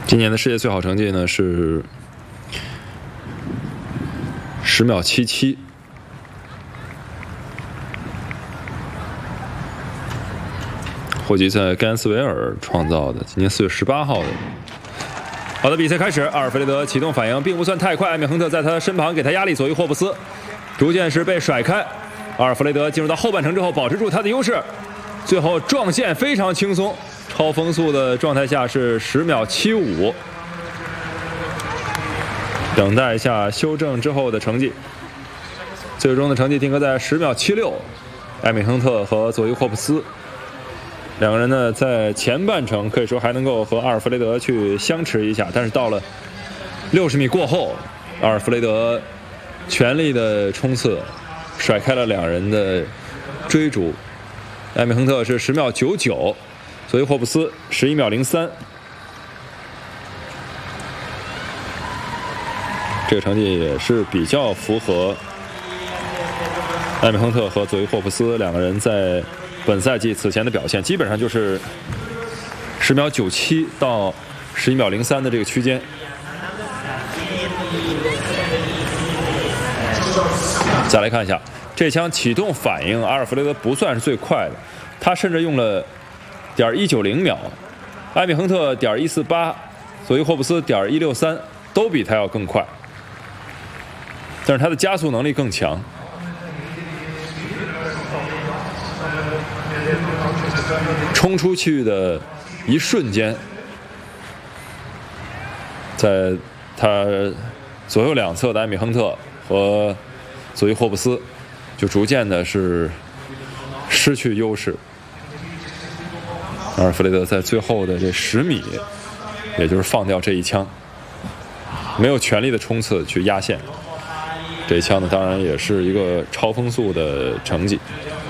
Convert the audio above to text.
今年的世界最好成绩呢是10秒77，霍吉在甘斯维尔创造的，今年4月18号的。好的，比赛开始，阿尔弗雷德启动反应并不算太快，艾米亨特在他身旁给他压力，左翼霍布斯逐渐是被甩开。阿尔弗雷德进入到后半程之后，保持住他的优势，最后撞线非常轻松，超风速的状态下是10秒75。等待一下修正之后的成绩，最终的成绩定格在10秒76。艾米亨特和佐伊霍布斯两个人呢，在前半程可以说还能够和阿尔弗雷德去相持一下，但是到了60米过后，阿尔弗雷德全力的冲刺，甩开了两人的追逐。艾米亨特是10秒99，佐伊霍布斯11秒03。这个成绩也是比较符合艾米亨特和佐伊霍布斯两个人在本赛季此前的表现，基本上就是10秒97到11秒03的这个区间。再来看一下这枪启动反应，阿尔弗雷德不算是最快的，他甚至用了.190秒，艾米亨特.148，佐伊霍布斯.163，都比他要更快。但是他的加速能力更强，冲出去的一瞬间，在他左右两侧的艾米亨特和佐伊霍布斯就逐渐的是失去优势。阿尔弗雷德在最后的这10米，也就是放掉这一枪，没有全力的冲刺去压线。这一枪呢，当然也是一个超风速的成绩。